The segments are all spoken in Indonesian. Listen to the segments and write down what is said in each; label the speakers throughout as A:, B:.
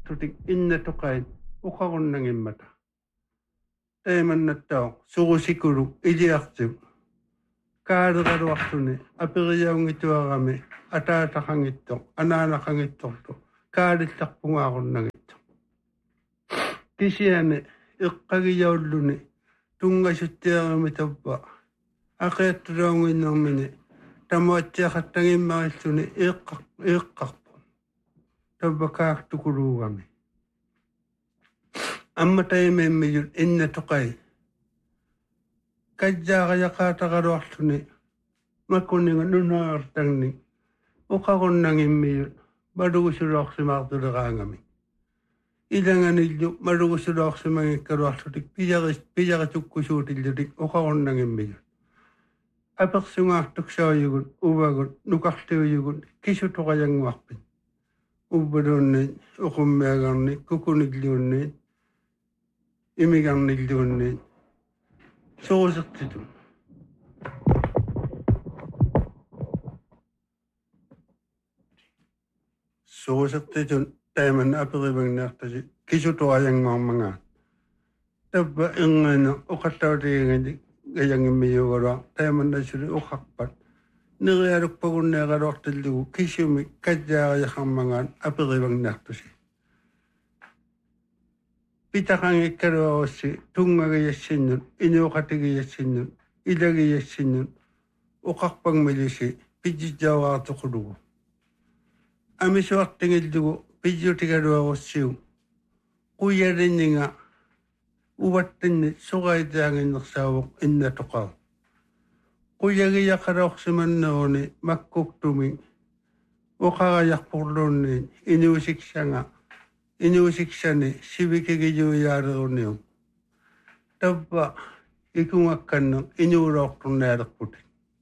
A: tutik inna tukain uqaqunnangimmata taimannattao surusikulu iliartu kaaleqaluartuni aperiaungituarami ataataqangitto anaanaqangittortu kaalillarpungaaqornagitto kisiane iqqagiyauluni tungasuttiarami tappa aqiattulaunginnermini tamuattiaqattangimmarilluni iiqqarpu tappa kaartukuluugami amma taimemmiyut inna tuqai kajjaaqajaqaataqaluarluni makkunninga nunaartangni uqaqunnangimmiyut malugusuloorsimaartuleqaangami ilanganillu malugusuloorsimangikkaluarlutik pijaqitukkusuutillutik uqaqunnangimmiyut apersungaartuksauyugut uvagut nukarliuyugut kisutoqayanguarpit ubbaluunniit uqummiagarniit kukunilluunniit imigarnilluunniit suusertitun suusertitun taiman aperivangnartasi kisutoqayanguarmangaa tappa ingana uqattautiingani gayangimmiyugalua taimannasuli uqarpat nerialukpagunneeqaluartillugu kisumi kajjaaqajaqarmangaan aperivangnartusi pitaqangikkaluarussi tungagayassinnut inuuqatigiyassinnut ilagiyassinnut uqarpangmilisi pijijjauaartuqulugu amisuartingillugu pijjutigaluarussiu quyalinninga uvattinni suqaitaanginnersaavuq innatuqau quyagiyaqaloorsimanneruni makkuktumi uqarayarpurluunniin inuusiksani sivikigiyuuyaaleruniu tappa ikungakkanner inuuloortunnaaleqputi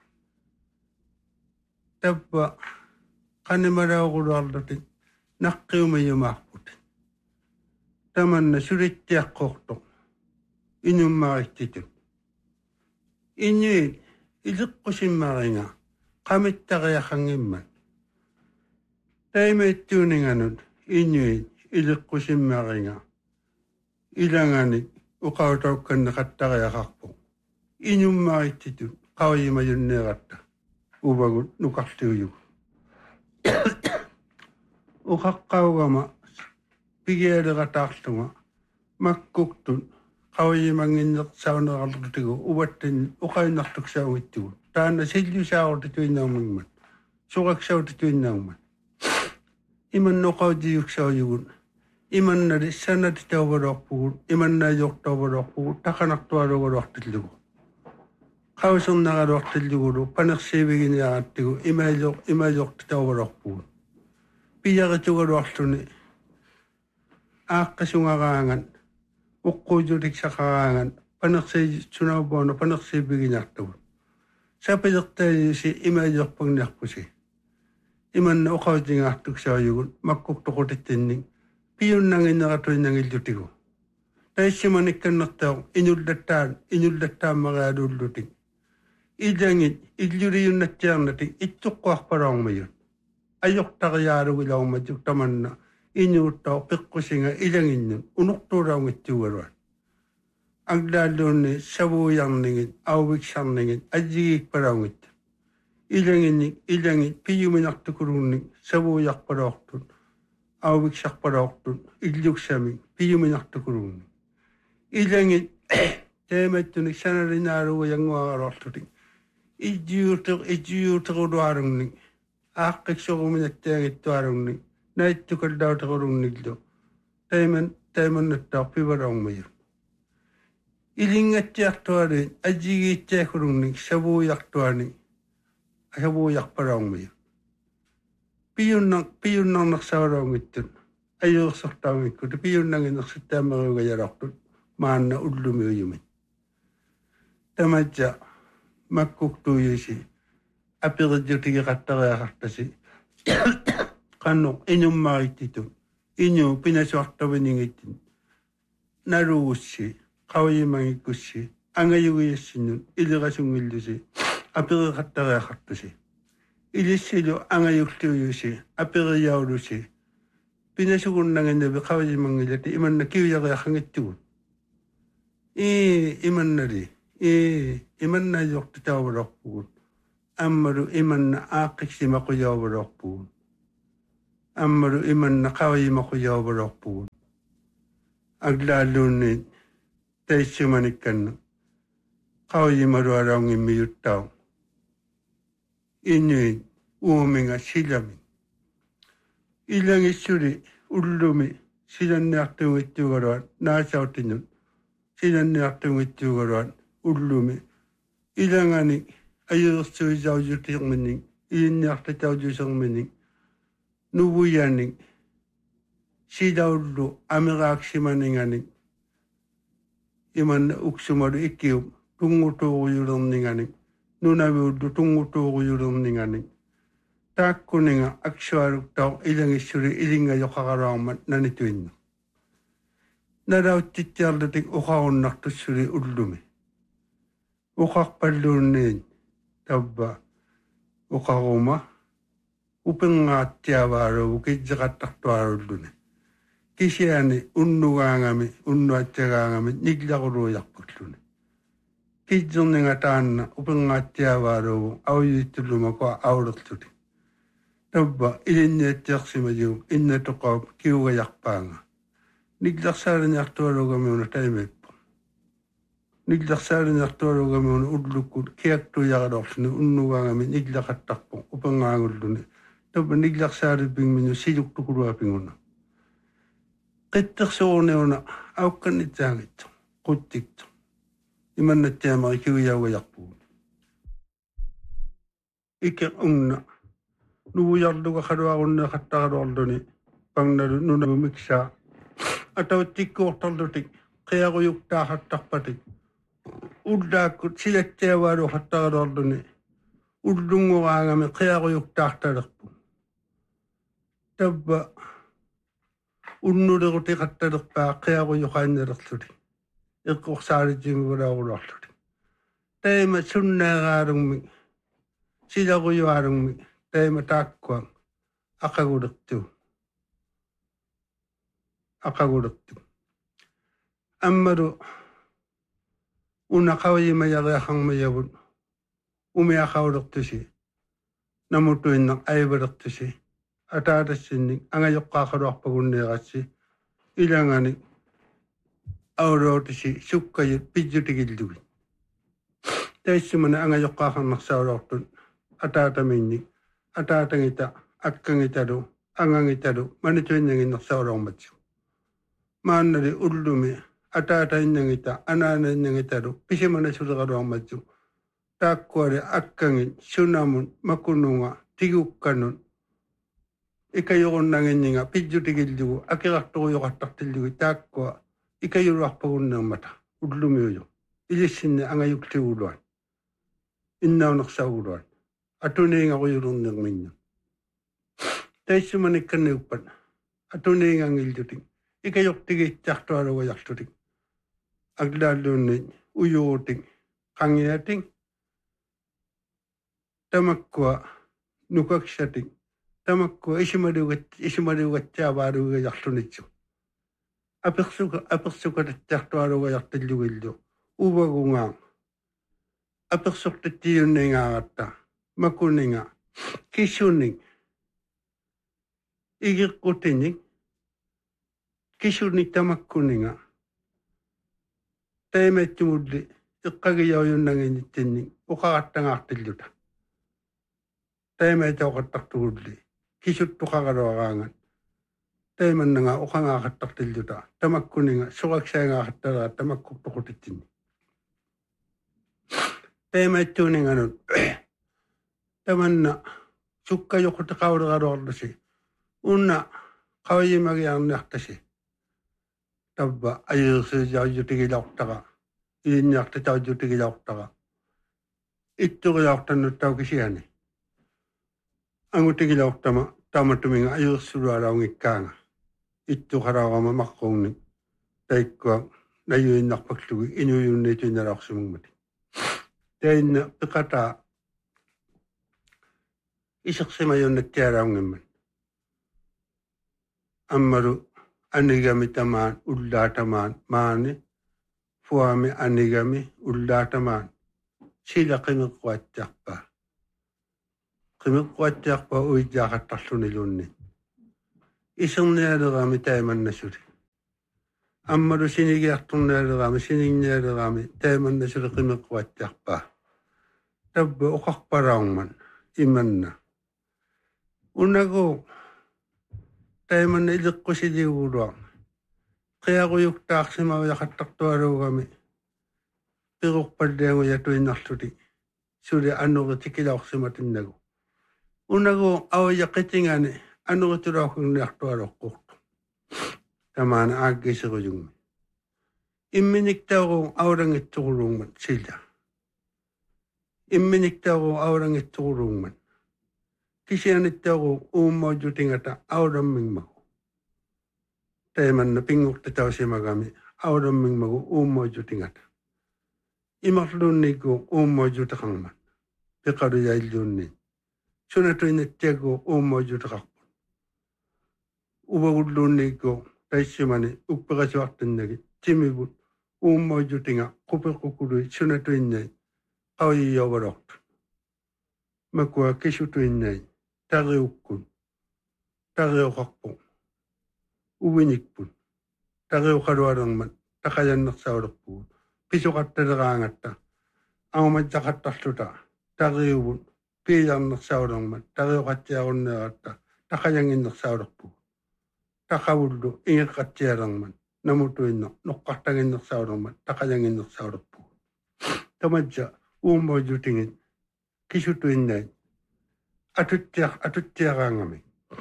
A: tappa qanimalauquluarlutik naqqiumayumaarputi tamanna surittiaqqortoq inummaarittitut inniit iliqqusиммаringa qamittariaqangimmat taimaittuuninganut inniit iliqqusиммаringa ilangani uqautaukkanne qattariaqarpu inummaarittitut qawimayunneeratta uvagut nukarliuyugu uqaqqaugama pigialeqataarlunga makkuktut qawiyimanginnersaunerarlutigu uvattin uqainartuksaungittugu taanna sillusaaortituinnaumingmat suqaksautituinnaummat imanna uqautiyuksauyugun imannali sanatitauvaluarpugut imannaajuortauvaluarpugut taqanartualugaluartillugu qausernerluartillugulu panersiiviginiaqattigu imaajuortitauvaluarpugut piyaqitugaluarluni aaqqisungaraangan uqquutuliksaqaraangan panersiitsunaupuana panersiipiginartugut sapilertaayusi imaajuorpagniarpusi imanna uqautingaartuksaayugut makkuktoqutittinning piyunnanginneratuinnangillutigu taissimanikkannertauq inullattaamarialullutik ilangit illuliyunnattiarnatik ittuqquarpalaormayut ajortariaalugilaormatuk tamanna inuuttao piqqusinga ilanginnut unortuulaungittuugaluat aglaalluunni savuuyarningit auviksarningit ajigikpalaungit ilangit piyuminartukuluunnik savuuyarpalaortut auviksarpalaortut illuksamik piyuminartukuluunnik ilangit teemattunik sanalinaaluguyanguaralortutik ijjuutequluarungnik aaqqiksoruminattaangittuarungnik naittukallautequlungniklu taimannattao pivalaormayut ilingattiartualuit ajigiittaakulungnik savuuyarpalaormayut piyunnarnersavalaungittut ajuersortaungikkutu piyunnanginersittaameriugajalortut maanna ullumiuyumit tamatsa makkuktuuyusi apirijjutigiqattariaqartasi qannoq inummaarittitut inu pinasuartaviningittin naluugussi qawiyimangikkussi angayugiyassinnut ilirasungillusi apiriqattariaqartusi ilissilu angayulliuyusi apiriyaulusi pinasukunnangin nabi kawajimangilati imanna kiwiyaga yakangittigun. Imannari, imanna yokta tawbarokpugun. Ammaru imanna aqiksi jawbarokpugun. Ammaru imanna kawajimaku jawbarokpugun. Aglaluni taisumanikkanna. Kawajimaru araungin miyuttau. Inuin uuminga silamin. Ilangi suri ullumi silanni artungittugaruan naasautinun. Silanni artungittugaruan ullumi. Ilangani ayurssui jaujutirmining. Ilinni artataujusermining. Nuvuyaning. Sidaullu amiraaqsimaninganing. Imanna uksumaru ikkium tungutuuruyulernganing. Nunaviullu tungutuuruyulernganing. Taakkuninga aksuaruktau ilangissuri ilinga yoqaqaraarmat nanituinna. Narauttiarlutik uqarunnartussuri ullumi. Uqarpalluunniin tabba uqaruma upengaattiavaarugu kitseqattartuarulluni. Kisiani unnugaangami unnuatsagaangami niglaquruyarpulluni. Kitserninga taanna upengaattiavaarugu auyittullumako aulurluti. Tabba ilinniattiarsimajum innatuqaap kiugajaqpaanga. Niglarsaarinartuarugamuuna taimeppa. Niglarsaarinartuarugamuuna ullukkut kiaktuyaqalorluni unnugaangami niglaqattarpu upengaangulluni. Tabba niglarsaaripingminu siluktukuluapinguna. Qittersuurniuna auqqannitsaangittu quttiktu. Imannattiamari kiujaugajaqpuun. Ikke unna. Nuvujarluga qaruarunna qattaqaluarluni pangnalu nunamu miksaa. Atawtikkuortarlutik qiaquyuktaaxattarpatik. Ullaakkut silattiavaalu qattaqaluarluni ullunguraangami qiaquyuktaartalerpu. Tabba unnuleruti qattalerpaa qiaquyuqaannalerluti. Iqqorsaalitingularulorluti. Taima sunnaagaarungmi silaquyuarungmi taima taakkuang aqagulertu. Ammaru unaqawajimayariaqangmayavut umiaqaulertusi namutuinnaq aivalertusi ataatassinnik angajoqqaaqaluarpagunneeqassi ilangani aurootisi sukkajut pijjutigillugit. Taissumana angajoqqaaqarnarsaulortun ataataminnik ataatangita akkangitalu angangitalu manituinnanginnersaulormatsu. Maannali ullumi ataatainnangita anaanainnangitalu pisimana suleqaluarmatsu. Taakkuari akkangit sunamun makununga tigukkanun ikayurunnanginninga pijjutigillugu akiqarturuyoqartartillugu taakkua ikayuruarpagunneermata ullumiuju ilissinne angayuktiuguluan innaunersauguruan atuniingaquyulurnerminna taissumanikkanniuppat atuniingangillutik ikayuqtigittartualugajartutik aglaalluunni uyuutik qangiatik tamakkua nukaksatik tamakkua isimaliugatsaavaalugajarlunitsu apersukatattartualugajartillugillu uvagungaa apersortattiunningaaratta makuninga kissunik igiqqutinik kissunik tamakkuninga taimattumulli iqqagijauyunnanginittinnik uqaqattangaartilluta taimaitauqattartugulli kisuttuqaqaluaraangan taimannanga uqangaaqattartilluta tamakkuninga suqaksaangaaqattara tamakkuptuqutittinni taimaittuuninganut tamanna sukkajoqutiqauleqaluarlusi unna qawajimagiarniartasi tabba ayirsijaujutigilaortaqa iinniartataujutigilaortaqa itturilaortannuttau kisiani angutigilaortama taamatuminga ayirssulualaungikkaanga ittuqaraarama maqqungnik taikkua nayuinnarpaklugi inuyunniituinalaorsimungmati tainna piqataa isersimayunnattialaungimman ammaru anigami tamaan ullaatamaan maani fuami anigami ullaatamaan sila qimiqquattiaqpa uijjaaqattarlunilunni isernialerami taimannasuli ammaru sinigiarturnialerami sinignialerami taimannasuli qimiqquattiarpa tabba uqarparaumman imanna unagu taimanna iliqqusiliuguruaq qiaquyuktaaqsimauaqattartuaruugami piruqpalliangu yatuinnarluli suli annuqitikilaorsimatinnagu unagu aujaqitingani annuqitulauqunniartuaroqqurtu tamaana aaggiserujungmi imminiktauru aurangittuqulungman silla imminiktauru aurangittuqulungman kisianittauru uummojutingata aurammingmagu taimanna pinguqtatausimagami aurammingmagu uummojutingata imarlunnigu uummoojutaqarman piqaruyailluunni sunatuinattiagu uummoojutaqarpun uvagulluunnigu taissimani uppiqasuartinnagi timivut uummojutinga qupiqukului sunatuinnai qauyiyovaloqtun makua kisutuinnai tariukkun tariuqarpun uvinikpun tariuqalualerman taqayannersaulerpugut pisuqattaleraangatta aumajjaqattarluta tariuvun piilarnersaulerman tariuqattiarunneeratta taqayanginnersaulerpugut taqavullu ingeqqattialerman namutuinner noqqartaginnersaulerman taqayanginnersaulerpugut tamajja uummojutingin kisutuinnai atuttiaraangami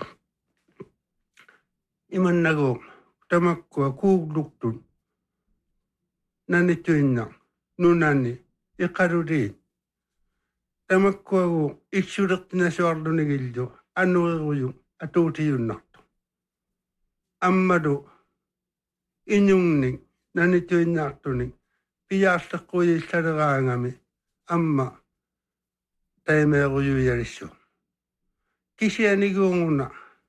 A: imannagu tamakkua kuugluktun nanituinna nunani iqaruriin tamakkuagu iksuleqtinasuarlunigillu annuerujun atuutiyunnartu ammadu inungning nanituinnaartuning piyaarleqquyiillaleraangami amma taimeeruyuyarissu kisianiguunguna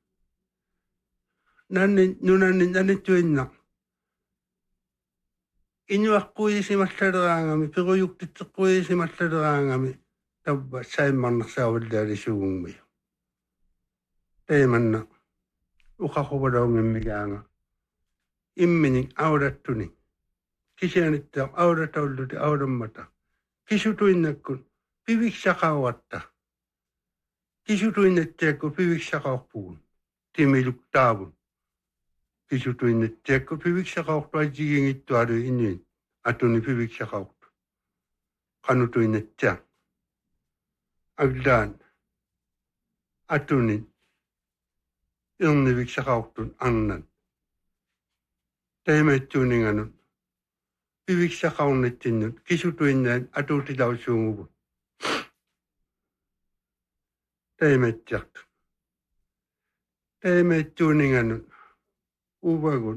A: nunanni nanituinna inuaqquyisimalleraangami piruyuktitteqquyisimallereraangami tabba saimmarnersaavillalisuugungmiu taimanna uqaquvalaungimmigaanga immining aurattuni kisianittaq auratawulluti aurammata kisutuinnakkun piviksaqauatta kisutuinnattiakku piviksaqaorpugun timiluk taavun kisutuinnattiakku piviksaqaortu ajigingittualu inuin atuni piviksaqaortu qanutuinnattiaq aglaan atunin irniviksaqaortun annan taimaittuuninganun piviksaqaornittinnut kisutuinnaat atuutilausuungugut taimaittiaq taimaittuuninganun uvagun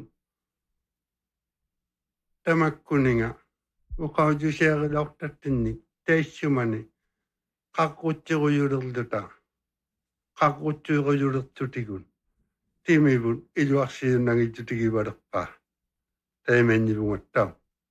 A: tamakkuninga uqaujusiarilortattinni taissumani qaqquttiruyulerluta qaqquttiruyulertutigun timivun iluarsiunnagitutigivalerpaa taimannivungattau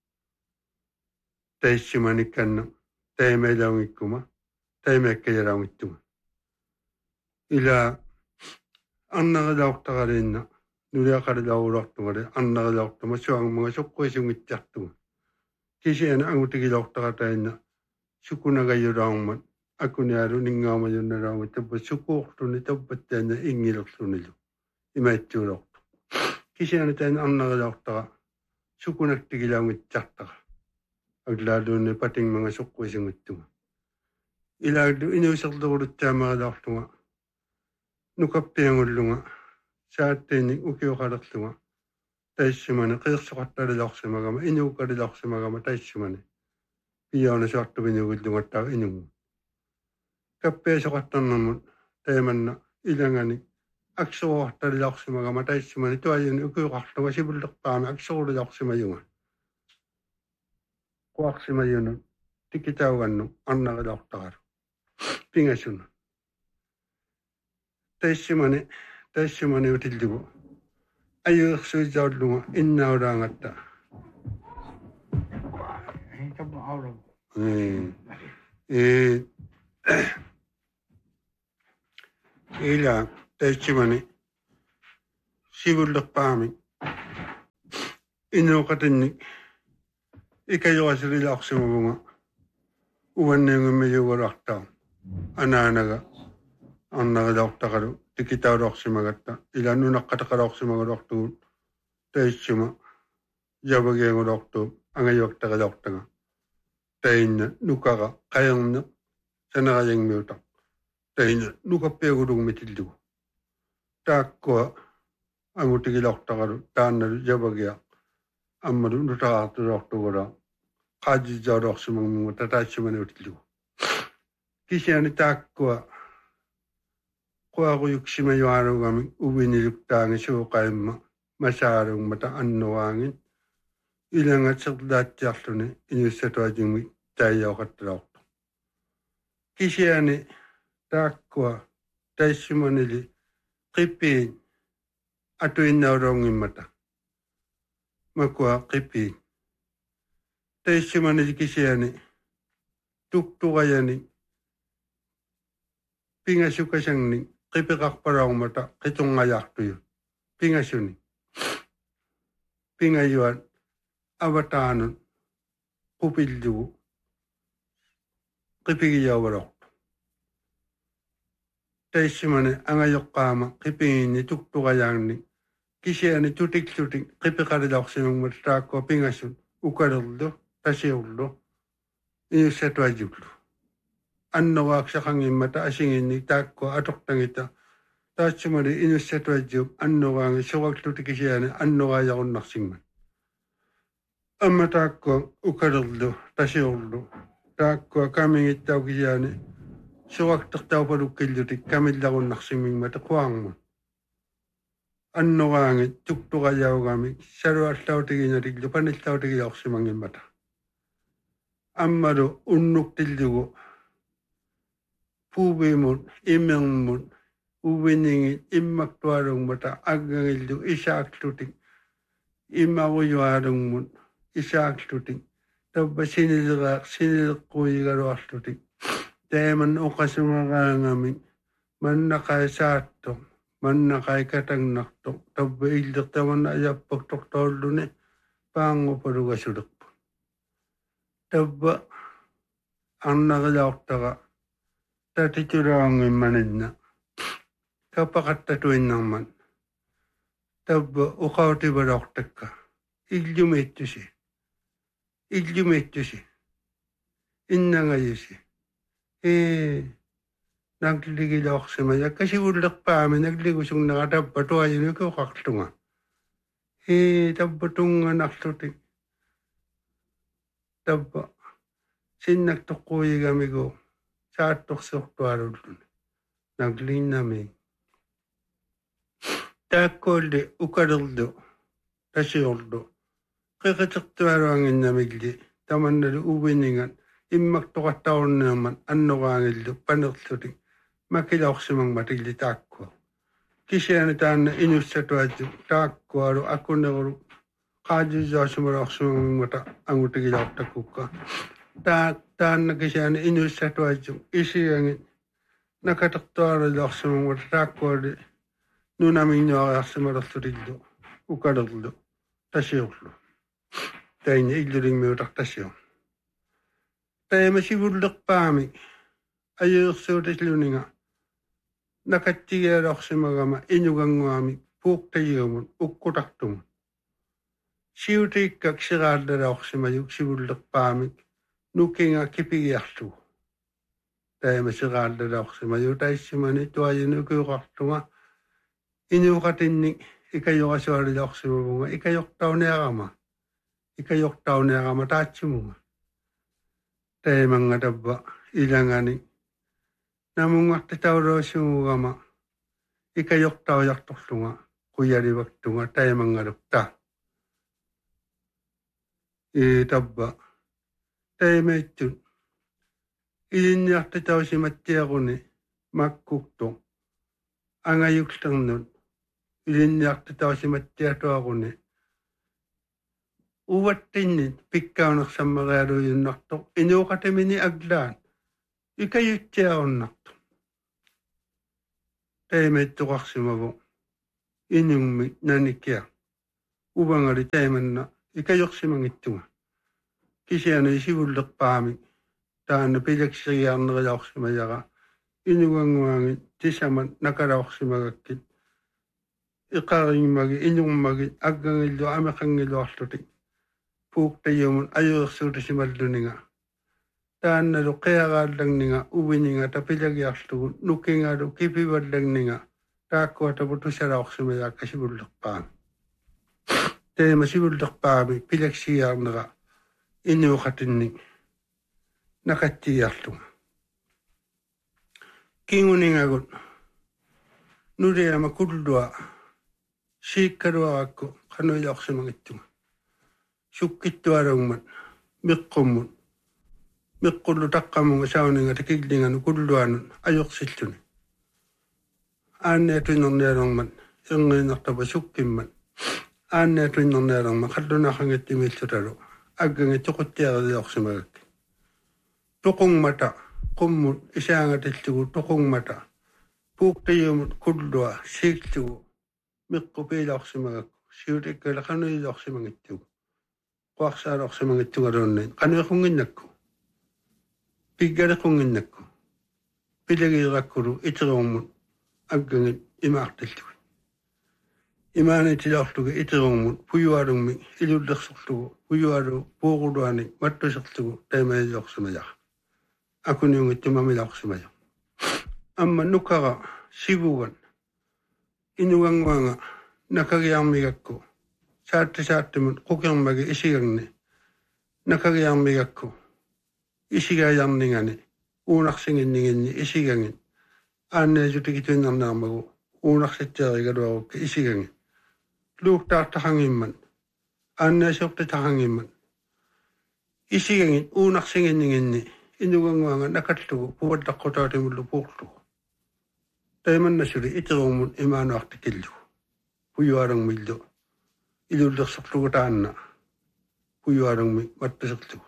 A: taissumanikkanna taimailaungikkuma taimaakkajalauнгittuga ila annerilaortaqaliinna nuliaqalilaurulortugale annerilaortuma suangmaga suqquisungittiartuga kisiana angutigilaortaqatainna sukunagayulaungmat akunialu ningaamajunnalaunga tabba sukuorluni tabbattaanna ingilerlunilu imaittuulortu kisiana taina annerilaortaqa sukunaktigilaungittartaqa aglaaluunni patingmaga suqquisungittuga ilaallu inuuserleruluttaamerilaorluga nukappiangullunga saattiinni ukiuqalerluga taissumani qiirsoqattalilaorsimagama inuuqalilaorsimagama taissumani piyaunasuartuvinugullungattaa inungu kappiasoqattarnermut taimanna ilangani aksoruartalilaorsimagama taissumani tuajuni ukiuqarluga sivullerpaami aksorulilaorsimayunga quarsimayunu tikitaugannu annerilaortaqalu pingasuna taissumani utillugu ayuqsuisaulunga innauraangatta ila taichimani sivullerpaami inuqatinni ikayoqasililaqsimuvunga uanniungumiyugulartau anaanaga annagilortaqalu tikitauloqsimagatta ila nunaqqataqaloqsimagulortugut taichima javageengulortuup angayuaqtaqalortaga tainna nukaqa qayanna sanaqayangmiutaq tainna nukappiagulugmitillugu taakkua angutigilortaqalu taannalu javageaq ammalu nutaqaartulortugula qaajijjaulorsimagmungu tataachimaniutillugu kisiani taakkua quaquyuksimayuarugami uviniluktaangi suuqaimma masaalungmata annuaangin ilangatserlaattiarluni inussatuajingmi taiyauqattalaortu kisiani taakkua taissimanili qippiin atuinnaurongimmata makua qippiin taissimanili kisiani tuktuqayani pingasukasangni qipiqarpalaumata qitungajartuyu pingasuni pingayuan avataanun qupillugu qipigiyauvalortu taissimani angayoqqaama qipiginni tuktuqajaanni kisiani tutik qipiqarilorsimungmat taakkua pingasun ukalerlu tasiurlu inussatuajullu annoraaqsaqangimmata asinginni taakkua atortangita taatsimali inussatuajjuup annoraangi suraklutikisiani annoraajarunnarsimman amma taakkua ukalerlu tasiurlu taakkua kamingittaukisiani suraktertaupalukkillutik kamillarunnarsimmingmata quaangmun annoraangi tuktuqajaugami saluallautiginatillu panillautigilaorsimangimmata ammalu unnuktillugu puuvimun immermun uviningin immaktualungmata aggangillu isaaklutik immaruyualungmun isaaklutik tabba siniliqquuyigaluarlutik taaman uqasumaraangamin mannaqai saatto mannaqai katangnarto tabba illertamanna ajappaktortolluni paangupalugasulekpu tabba annarilaortaqa tatitulaangimmaninna kapaqattatuinnarman tabba uqautivalortakka illumittusi innangayusi nagligiloqsima yakkasivullerpaami nagligusungnaqa tabba tuayinuki uqarlunga tabba tunganarlutik tabba sinnaktoqquuyigamigu saattorsiortualulluni nagliinnami taakkuulli ukalerlu tasiorlu qiqitertualuanginnamilli tamannalu uviningan immaktoqattaorneerman annoraangillu panerlutik makilaorsimangmatilli taakkua kisiani taanna inussatuajju taakkualu akkunerulu qaajijjaasimalorsimangmata angutigilaortakukka taanna kisiani inussatuajju isiangin nakatertuarilorsimangmata taakkuali nunaminnuariarsimalorlutillu ukalerlu tasiorlu tainni illulingmiutartasio taima sivullerpaami ajeersuutisluninga nakattigialorsimagama inuganguami puuqtajigamun ukkutartumun siutiikkak siraallalaorsimajuk sivullerpaamik nukinga kipigiarlugu taima siraallalaorsimaju taissimani tuajinukiuqartunga inuqatinni ikayoqasualilorsimamunga ikayortauneaqama taatsimunga taimanga tabba ilangani namungartitauloosimugama ikayortaujartorlunga quyalivaktunga taimangalukta tabba taimeitsun ilinniartitausimattiaquni makkuktu angayuksernun илинниартитаусиматтиатуагуни уваттинни пиккаунерсаммариалуйуннартоқ инуоқатамини аглаан икаюттиаруннарту таиматтоқарсимаву инумми наникиа увангали таиманна икайорсимангиттуга кисиана исивуллерпаами таана пилаксириарнериаорсимаяра инугангуанги тисамат накалаорсимагаккит иқарингмаги инуммаги аггангиллу амеқангилуарлути пууктайумун аюерсуутисималлунинга таанналу қиагааллагнинга увининга тапилагиарлугу нуккингаалу кипиваллагнинга тааккуатапу тусалаорсимаяа касивуллерпаами теема сивуллерпаами пилаксиарнера инуоқатинник накаттиарлуга кингунингагут нуриама куллуа сииккалуаракку кануилаорсимагиттуга суккиттуалугмат меққуммут меққуллу таққамунга саунинга такиллингану куллуанут ajorсиллуни аанниатуиннерниалугмат ингииннартапа суккиммат аанниатуиннерниалугмат қаллунахангиттимииллуталу агганги тоқуттиарилиорсимагакки тоқунгмата qummun isaangatillугу toqungmata puuqtayumut kullua siillugu meqqupiilaorsimagakku siulikkala qanuilaorsimangittugu quarsaalorsimangittugaluunnin qanuiqunginnakku piggaliqunginnakku pilagiirakkulu iteruummut aggangit imaartillugu imaanitilaorlugu iteruummut puyualummi ilullersorlugu puyualu puuquluani mattuserlugu taimailiorsimajaqa акуниунгиттумамилаорсимая амма нукара сивуган инугангуанга накагиармигакку сааттимут қукермаги исигагни накагиармигакку исигаяарнингани уунарсингиннигинни исигангин ааннаажутигитуиннарнаамагу уунарситсеригалуарукки исигангин лууктаартахангимман ааннаасиортатахангимман исигангин уунарсингиннигинни инугангуанга накаллугу пуаллаққутаатимуллу пуурлугу тайманнасули итеруумун имаануартикиллугу пуюалангмиллу илуллерсорлугу таанна пуюалангми маттасерлугу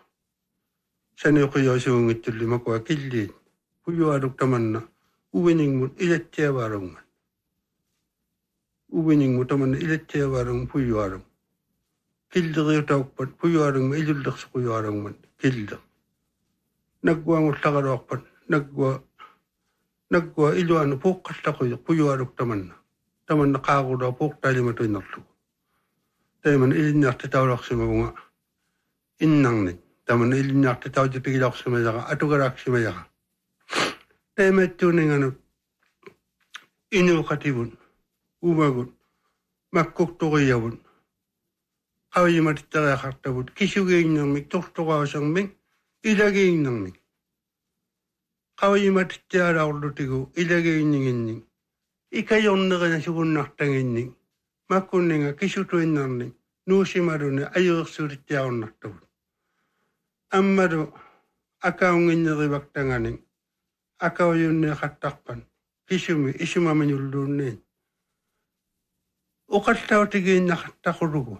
A: саниоқиёсуунгиттулли макуа киллиит пуюалук таманна увинингмут илаттиаваарангман увинингмут таманна илаттиаваарангман пуюаланг киллериутауппат пуюалангми илуллерсоқуюалангман килле наггуангуллагалуарпат наггуа илуану пууққаллақуйо пуюалук таманна қаагулуа пууқтаалиматуиннерлугу тайман илинниартитауларсимагунга иннарнит таман илинниартитаутипигиларсимаяра атугалааксимаяра тайматтуунингану инуқативун умагут маккуктуриявун қавиматиттариақартавут кисугииннэрмик тортураасермик илагииннэрмик qawimatittaalaarlutigu ilagiinninginning ikajornerina sugunnartangинning makkunninga kisutuinnarning nuusimaluni ajursuulittiarunartavut ammalu akaunginnerivaktangani akaujunneqattarpan kisumi isumaminyulluunniin uqallautigiinnaqattaqulugu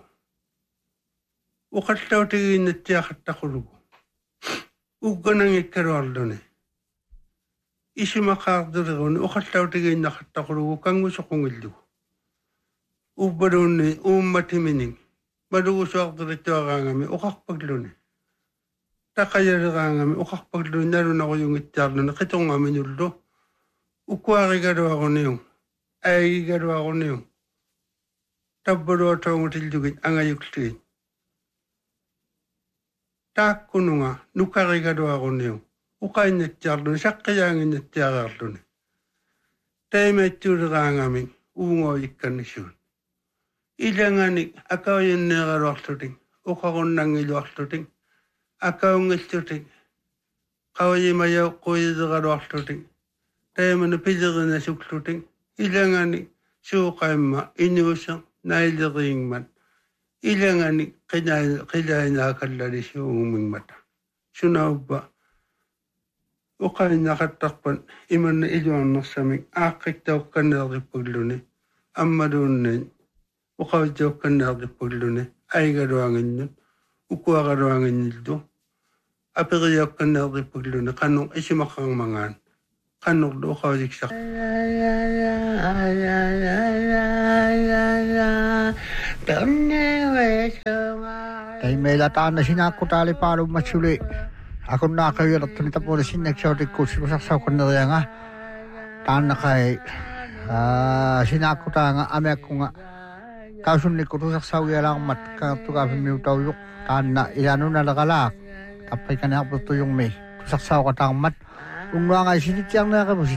A: uqallautigiinnattiaqattaqulugu ugganangikkaluarluni исимақаардулерун оқаллаутигииннақаттақулугу кангусоқунгиллугу уббалуунни уумматиминин малугусуардулиттуараангами оқарпаглуни тақаялераангами оқарпаглуни налунақуюнгиттаарлуни қитонгаминуллу укуаригалуаруниу аигигалуаруниу таббалуатаунгутиллугит ангаюклугит тааккунунга нукаригалуаруниу uqainnattiarluni saqqiyaaginnattiaraarluni taimaittuuleraangami uungoikkannissuun ilanganik akaujinneeraluarlutin uqarunnangiluarlutin akaungillutin qawajimajauqquyileraluarlutin taimanu pilerinasuklutin ilanganik suuqaimma inuusa naileriingman ilanganik qilainaakallalissuungmingmata sunaubba uqainnaqattarpan imanna iluarnersamik aaqqittauqqanneerippulluni ammadunne uqavijokkannaardi pullune aigaruangin ukuagaruangin aperiokkannaardi pullune qannung isimaqangmangaan qannurlu uqavijiksaq
B: Ei meillä taanna sinakkuta paljon matsuli. Akun nakayulat niitä puoli sinne ksautikkuusi saksaukannerijanga. Taanna kai sinakkuta amekunga kausunnikku saksaujalang matka tukavimiutaujuk. Taanna ilanuna lakalak. Tapay ka na aputuyong may saksaukataan mat. Kung nga sinitiang nakamusit